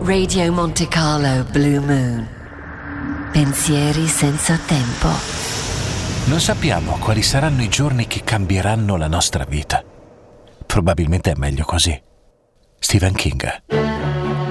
Radio Monte Carlo Blue Moon. Pensieri senza tempo. Non sappiamo quali saranno i giorni che cambieranno la nostra vita. Probabilmente è meglio così. Stephen King.